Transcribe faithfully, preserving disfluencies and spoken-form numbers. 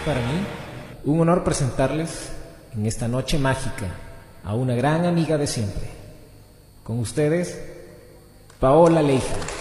para mí un honor presentarles en esta noche mágica a una gran amiga de siempre. Con ustedes, Paola Leija.